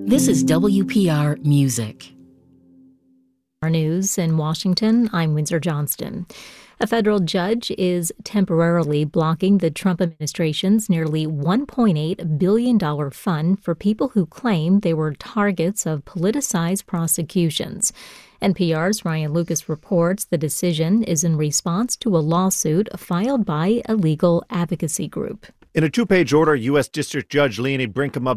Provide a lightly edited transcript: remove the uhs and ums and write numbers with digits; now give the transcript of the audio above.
This is WPR Music. Our news in Washington, I'm Windsor Johnston. A federal judge is temporarily blocking the Trump administration's nearly $1.8 billion fund for people who claim they were targets of politicized prosecutions. NPR's Ryan Lucas reports the decision is in response to a lawsuit filed by a legal advocacy group. In a two-page order, U.S. District Judge Leonie Brinkema